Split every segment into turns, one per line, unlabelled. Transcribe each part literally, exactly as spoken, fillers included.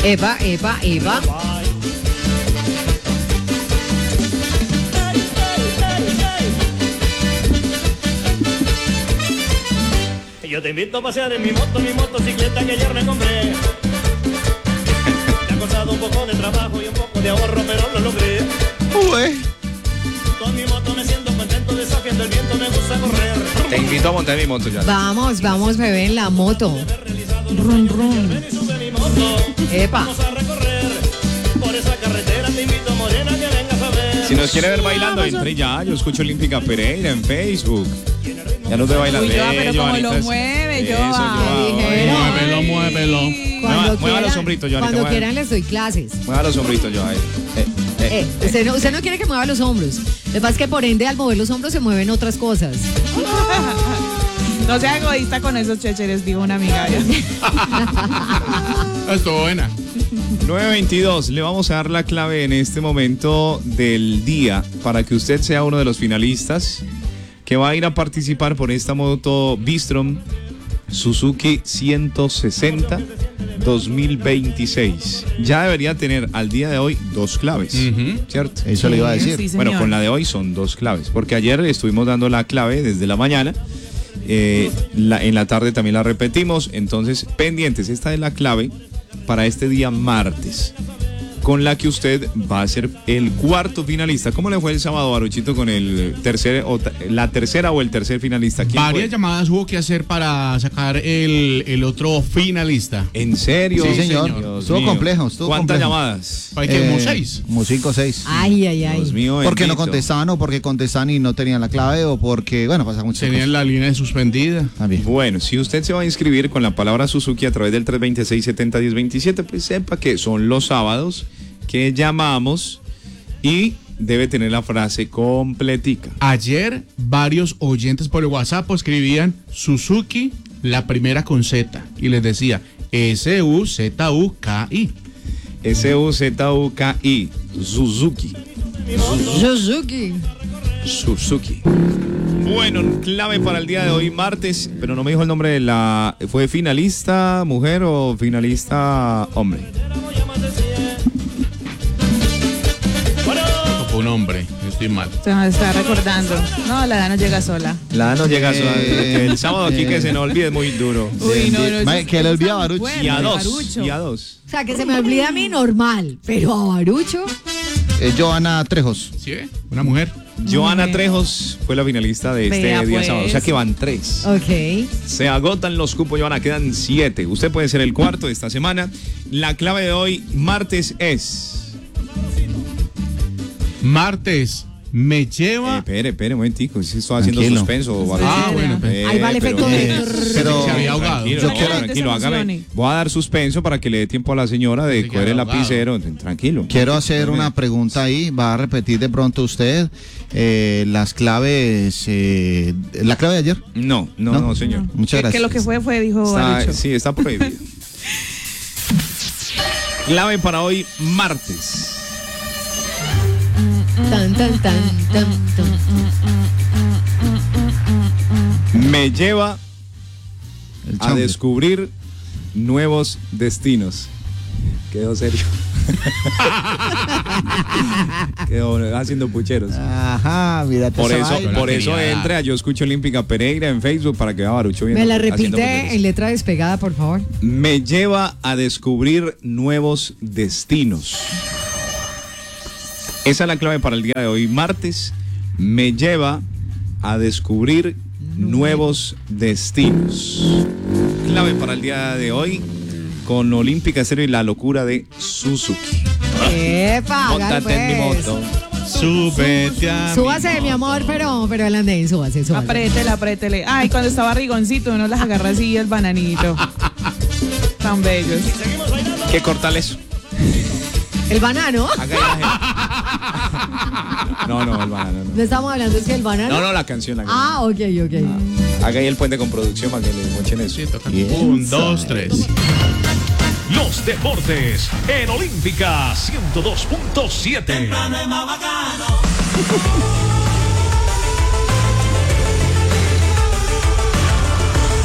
Epa, epa, epa.
Yo te invito a pasear en mi moto, mi motocicleta que ayer me compré. Me ha costado un poco de trabajo y un poco de ahorro, pero lo logré.
Ué.
Con mi moto me siento contento, desafiando el viento, me gusta correr.
Te invito a montar mi moto, ya.
Vamos, vamos, bebé, en la moto. Rum, rum.
Ven y sube mi moto.
Epa.
Vamos a recorrer por esa carretera, te invito, morena, que vengas a ver.
Si nos quiere ver bailando, entre ya. Yo escucho Olímpica Pereira en Facebook. Ya nos ve bailando.
Uy, Joa, pero como lo mueve, Joa.
Muévelo, muévelo.
Cuando
Mueva- mueva los
quieran-
hombritos, Joanita,
Cuando
mueva.
quieran les doy clases.
Mueva los hombritos, yo ahí. Eh, eh.
Eh, usted, no, usted no quiere que mueva los hombros. Lo que pasa es que por ende al mover los hombros se mueven otras cosas.
No sea egoísta con esos checheres, dijo una amiga.
Estuvo buena.
nueve veintidós, le vamos a dar la clave en este momento del día para que usted sea uno de los finalistas que va a ir a participar por esta moto Bistrom Suzuki ciento sesenta dos mil veintiséis. Ya debería tener al día de hoy dos claves,
Ujú.
¿cierto?
Eso le iba a
Sí,
decir.
sí,
Bueno,
señor.
con la de hoy son dos claves, porque ayer estuvimos dando la clave desde la mañana, eh, la- en la tarde también la repetimos, entonces pendientes, esta es la clave para este día martes, con la que usted va a ser el cuarto finalista. ¿Cómo le fue el sábado, Baruchito, con el tercer, o ta- la tercera o el tercer finalista? ¿Quién
Varias
fue?
llamadas hubo que hacer para sacar el, el otro finalista.
¿En serio?
Sí, señor.
Dios
Estuvo
mío.
complejo, estuvo
¿Cuántas
complejo.
llamadas?
¿Para qué? ¿Como seis?
Como cinco o seis.
Ay, ay, ay.
Dios mío,
Porque no
bendito.
contestaban o porque contestaban y no tenían la clave o porque, bueno, pasa muchas
Tenían
cosas.
la línea suspendida.
También.
Bueno, si usted se va a inscribir con la palabra Suzuki a través del tres dos seis, siete cero uno cero dos siete, pues sepa que son los sábados que llamamos y debe tener la frase completica.
Ayer varios oyentes por el WhatsApp escribían Suzuki, la primera con Z, y les decía S U Z U K I.
S U Z U K I, Suzuki.
Suzuki.
Suzuki. Bueno, clave para el día de hoy, martes, pero no me dijo el nombre de la... ¿Fue finalista mujer o finalista hombre?
Fue un hombre, estoy mal.
Se nos está recordando. No, la edad no llega sola.
La no llega a su...
Eh,
El sábado aquí que se nos olvide es muy duro.
Uy, no, no.
Ma-
eso-
que le olvida a Baruch.
Bueno,
Y a dos,
Barucho.
y a dos.
O sea, que se me olvida a mí normal, pero a Barucho.
Eh, Joana Trejos.
¿Sí? Una mujer.
Joana Trejos fue la finalista de este
Vea,
día
pues.
sábado, o sea que van tres.
Ok.
Se agotan los cupos, Joana, quedan siete. Usted puede ser el cuarto de esta semana. La clave de hoy, martes, es...
Martes, me
Eh,
lleva...
espere, espere un momentico, si estoy haciendo
Tranquilo.
suspenso. Baruch.
Ah, bueno, pues.
Eh,
Ahí va el
pero-
efecto de...
eh, pero-
Se había ahogado.
Tranquilo,
Yo
no,
quiero-
tranquilo,
No se
hágame.
emocione.
Voy a dar suspenso para que le dé tiempo a la señora de
Se
coger
queda
el
ahogado.
lapicero. Tranquilo.
Quiero hacer una pregunta ahí. Va a repetir de pronto usted eh, las claves. eh, ¿La clave de ayer?
No, no, no,
¿No?
señor.
Muchas
Que,
gracias.
que lo que fue fue, dijo
Está-
Barucho.
sí, está prohibido. Clave para hoy, martes.
Tan, tan, tan, tan, tan.
Me lleva
El
a
chambre.
descubrir nuevos destinos. Quedó serio. Quedó haciendo pucheros.
Ajá, mira.
Por
esa
eso,
vaina.
por
la
eso
quería dar.
entre a Yo Escucho Olímpica Pereira en Facebook para que vea Barucho viendo.
Me la
haciendo
repite
pucheros.
en letra despegada, por favor.
Me lleva a descubrir nuevos destinos. Esa es la clave para el día de hoy, martes. Me lleva a descubrir nuevos destinos. Clave para el día de hoy con Olímpica Estéreo y la locura de Suzuki.
Epa, hágale,
Móntate en mi
pues.
moto.
Súbete a
Súbase, mi amor, pero, pero el andén, súbase, súbase.
Aprétele, aprétele. Ay, cuando estaba rigoncito, uno las agarra así el bananito. Tan bellos.
¿Qué cortal eso?
El banano.
Haga ahí la gente. No, no, el banano.
No
No,
estamos hablando de si el banano.
no, no, la canción. La canción.
Ah, ok, ok.
Haga ahí el puente con producción para que le mochen eso.
Sí, toca.
Bien.
Un, dos, tres.
Los deportes en Olímpica ciento dos punto siete.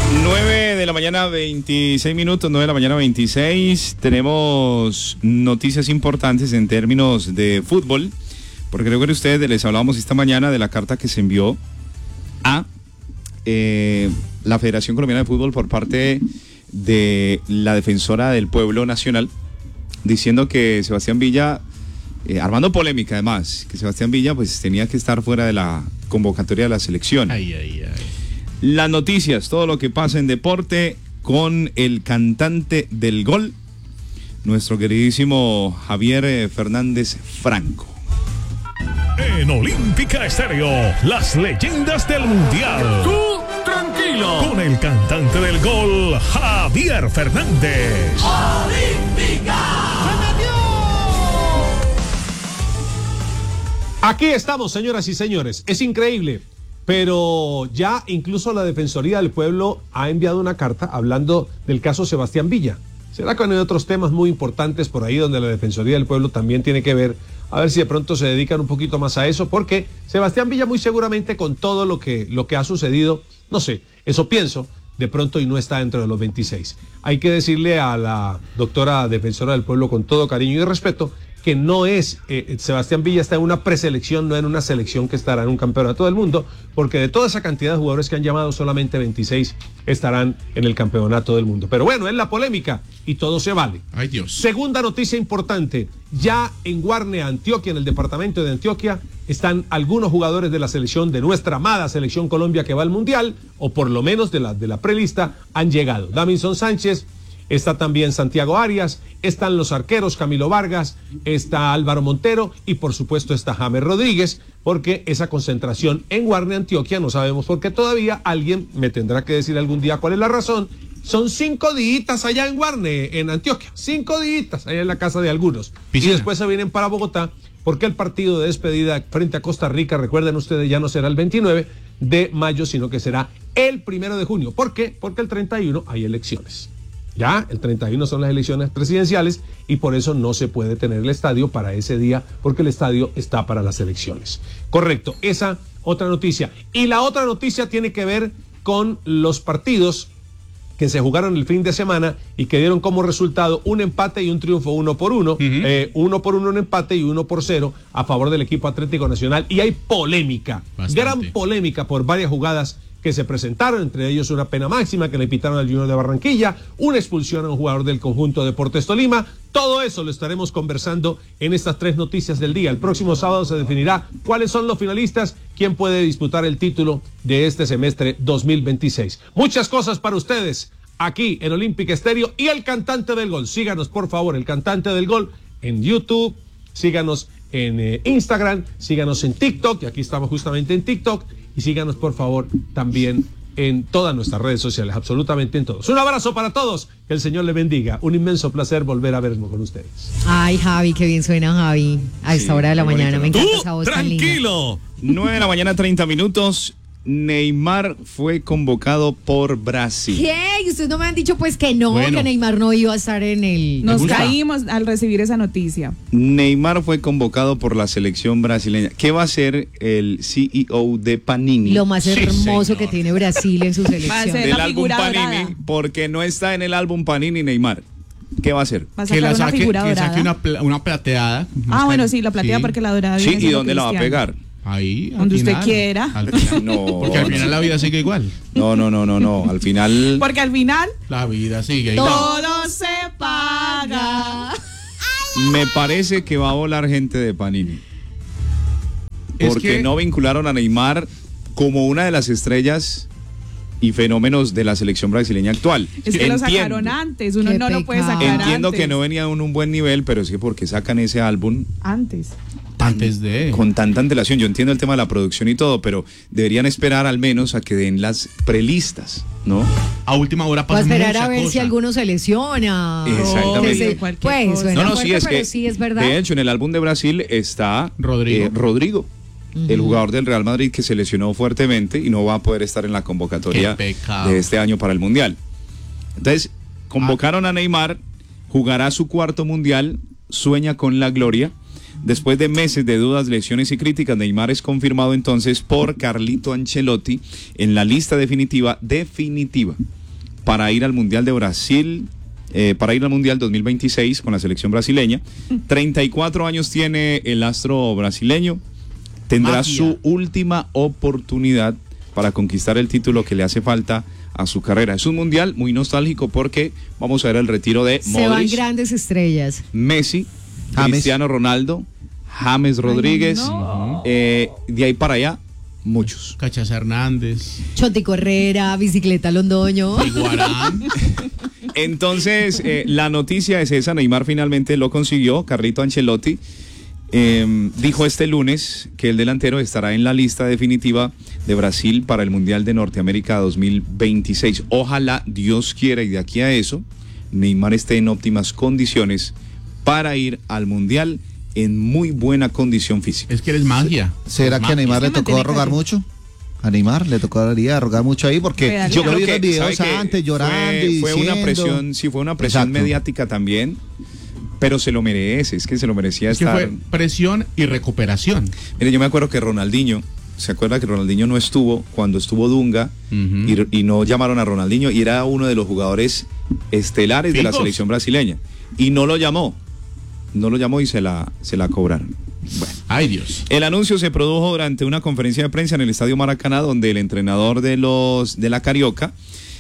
nueve de la mañana, veintiséis minutos, nueve de la mañana, veintiséis. Tenemos noticias importantes en términos de fútbol, porque recuerden ustedes, les hablábamos esta mañana de la carta que se envió a eh, la Federación Colombiana de Fútbol por parte de la Defensora del Pueblo Nacional, diciendo que Sebastián Villa, eh, armando polémica además, que Sebastián Villa pues tenía que estar fuera de la convocatoria de la selección.
Ay, ay, ay.
Las noticias, todo lo que pasa en deporte con el cantante del gol, nuestro queridísimo Javier eh, Fernández Franco.
En Olímpica Estéreo, las leyendas del Mundial.
Tú tranquilo.
Con el cantante del gol, Javier Fernández.
Olímpica.
Aquí estamos, señoras y señores. Es increíble, pero ya incluso la Defensoría del Pueblo ha enviado una carta hablando del caso Sebastián Villa. ¿Será que hay otros temas muy importantes por ahí donde la Defensoría del Pueblo también tiene que ver? A ver si de pronto se dedican un poquito más a eso, porque Sebastián Villa muy seguramente con todo lo que, lo que ha sucedido, no sé, eso pienso, de pronto y no está dentro de los veintiséis. Hay que decirle a la doctora Defensora del Pueblo con todo cariño y respeto que no es, eh, Sebastián Villa está en una preselección, no en una selección que estará en un campeonato del mundo, porque de toda esa cantidad de jugadores que han llamado, solamente veintiséis estarán en el campeonato del mundo. Pero bueno, es la polémica y todo se vale.
Ay, Dios.
Segunda noticia importante, ya en Guarne, Antioquia, en el departamento de Antioquia, están algunos jugadores de la selección, de nuestra amada selección Colombia que va al Mundial, o por lo menos de la, de la prelista, han llegado. Davinson Sánchez, está también Santiago Arias, están los arqueros Camilo Vargas, está Álvaro Montero y por supuesto está James Rodríguez, porque esa concentración en Guarne, Antioquia, no sabemos por qué todavía, alguien me tendrá que decir algún día cuál es la razón. Son cinco días allá en Guarne, en Antioquia, cinco días allá en la casa de algunos. Piscina. Y después se vienen para Bogotá, porque el partido de despedida frente a Costa Rica, recuerden ustedes, ya no será el veintinueve de mayo, sino que será el primero de junio. ¿Por qué? Porque el treinta y uno hay elecciones. Ya, el treinta y uno son las elecciones presidenciales y por eso no se puede tener el estadio para ese día, porque el estadio está para las elecciones. Correcto, esa otra noticia. Y la otra noticia tiene que ver con los partidos que se jugaron el fin de semana y que dieron como resultado un empate y un triunfo uno por uno, uh-huh. eh, uno por uno un empate y uno por cero a favor del equipo Atlético Nacional. Y hay polémica, Bastante. gran polémica por varias jugadas que se presentaron, entre ellos una pena máxima que le pitaron al Junior de Barranquilla, una expulsión a un jugador del conjunto Deportes Tolima. Todo eso lo estaremos conversando en estas tres noticias del día. El próximo sábado se definirá cuáles son los finalistas, quién puede disputar el título de este semestre dos mil veintiséis. Muchas cosas para ustedes aquí en Olímpica Estéreo y el cantante del gol. Síganos, por favor, el cantante del gol en YouTube, síganos en eh, Instagram, síganos en TikTok, y aquí estamos justamente en TikTok, y síganos por favor también en todas nuestras redes sociales, absolutamente en todos. Un abrazo para todos, que el Señor le bendiga, un inmenso placer volver a vernos con ustedes.
Ay, Javi, qué bien suena Javi a esta sí, hora de la mañana, me encanta esa voz tan linda.
Tranquilo, nueve de la mañana, treinta minutos. Neymar fue convocado por Brasil.
¿Qué? Y ustedes no me han dicho pues que no,
bueno.
que Neymar no iba a estar en el...
Nos caímos al recibir esa noticia.
Neymar fue convocado por la selección brasileña. ¿Qué va a ser el C E O de Panini?
Lo más
Sí,
hermoso
señor.
que tiene Brasil en su
Va a
selección.
ser
Del
la
álbum
figura
Panini,
dorada.
porque no está en el álbum Panini Neymar. ¿Qué va a hacer?
Va a
Que
sacar
la
una
saque,
figura
que
dorada.
saque una, pla- una plateada.
Ah, bueno, sí, la plateada
Sí.
porque la dorada
Sí,
viene
¿y
siendo
dónde la va a
Cristiano.
pegar?
Ahí, al
Donde usted
final.
quiera.
Al final.
No,
Porque al
no.
final la vida sigue igual.
No, no, no, no, no. Al final.
Porque al final
La vida sigue igual.
todo se paga.
Me parece que va a volar gente de Panini.
Es
Porque
que-
no vincularon a Neymar como una de las estrellas y fenómenos de la selección brasileña actual.
Es que lo
Entiendo.
sacaron antes, uno
Qué
no lo puede
pecado.
sacar
Entiendo
antes.
que no venía en un buen nivel, pero es que porque sacan ese álbum
Antes.
Antes de.
con tanta antelación. Yo entiendo el tema de la producción y todo, pero deberían esperar al menos a que den las prelistas, ¿no?
A última hora
Va a
pasa
esperar
mucha
a ver
cosa.
si alguno se lesiona.
Exactamente.
Que se-
Cualquier
Pues
cosa.
suena
No, no,
fuerte,
sí, es
pero
que
sí es verdad.
de hecho en el álbum de Brasil está
Rodrigo.
eh, Rodrigo, el jugador del Real Madrid que se lesionó fuertemente y no va a poder estar en la convocatoria
Qué pecado.
de este año para el Mundial. Entonces, convocaron a Neymar, jugará su cuarto Mundial, sueña con la gloria. Después de meses de dudas, lesiones y críticas, Neymar es confirmado entonces por Carlito Ancelotti en la lista definitiva, definitiva para ir al Mundial de Brasil, eh, para ir al Mundial dos mil veintiséis con la selección brasileña. treinta y cuatro años tiene el astro brasileño. Tendrá
Magia.
su última oportunidad para conquistar el título que le hace falta a su carrera. Es un mundial muy nostálgico porque vamos a ver el retiro de
Se van
Modric,
grandes estrellas.
Messi,
James.
Cristiano Ronaldo, James Rodríguez,
no.
eh, de ahí para allá, muchos.
Cachas Hernández,
Choti Correra, Bicicleta Londoño.
Iguarán.
Entonces, eh, la noticia es esa, Neymar finalmente lo consiguió. Carlito Ancelotti eh, dijo este lunes que el delantero estará en la lista definitiva de Brasil para el Mundial de Norteamérica dos mil veintiséis. Ojalá Dios quiera y de aquí a eso, Neymar esté en óptimas condiciones para ir al Mundial en muy buena condición física.
Es que eres magia.
¿Será
Es
que a Neymar
Se
le tocó
mantiene
rogar
caliente.
mucho? A Neymar le tocaría rogar mucho ahí porque
Pedalear.
yo
Yo creo
vi los
que,
videos
¿sabe qué?
antes llorando
fue,
y
fue una
diciendo-
presión, sí fue una presión
Exacto.
mediática también, pero se lo merece, es que se lo merecía
Es que
estar.
fue presión y recuperación.
Mire, yo me acuerdo que Ronaldinho, ¿se acuerda que Ronaldinho no estuvo cuando estuvo Dunga
Ujú.
y, y no llamaron a Ronaldinho y era uno de los jugadores estelares de la
Fijos.
selección brasileña y no lo llamó, no lo llamó y se la, se la cobraron. Bueno.
Ay, Dios.
El anuncio se produjo durante una conferencia de prensa en el Estadio Maracaná, donde el entrenador de los de la Carioca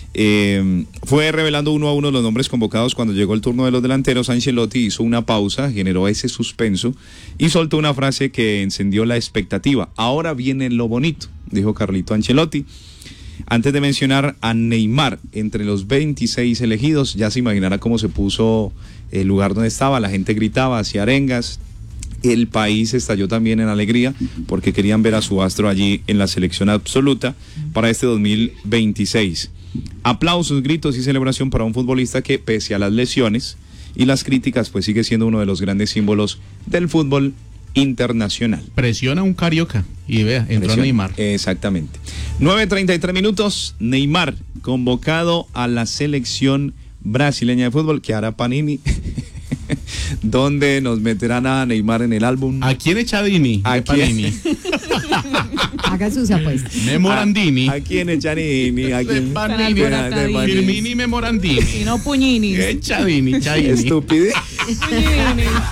eh, fue revelando uno a uno los nombres convocados. Cuando llegó el turno de los delanteros, Ancelotti hizo una pausa, generó ese suspenso y soltó una frase que encendió la expectativa. Ahora viene lo bonito, dijo Carlito Ancelotti. Antes de mencionar a Neymar entre los veintiséis elegidos, ya se imaginará cómo se puso el lugar donde estaba, la gente gritaba, hacía arengas. El país estalló también en alegría porque querían ver a su astro allí en la selección absoluta para este dos mil veintiséis. Aplausos, gritos y celebración para un futbolista que, pese a las lesiones y las críticas, pues sigue siendo uno de los grandes símbolos del fútbol internacional.
Presiona un carioca y vea, entró
Presión.
Neymar.
Exactamente. nueve treinta y tres minutos, Neymar convocado a la selección brasileña de fútbol que hará Panini. ¿Dónde nos meterán a Neymar en el álbum?
¿A quién echa Dini?
¿A
De
quién?
Panini.
Haga sus apuestas.
Memorandini.
¿A, a quién Echanini? ¿A
De
quién?
Panini.
De Panini.
Firmini Memorandini.
Y no Puñinis.
Echa Dini, Chaini.
Estupidez.
Puñinis.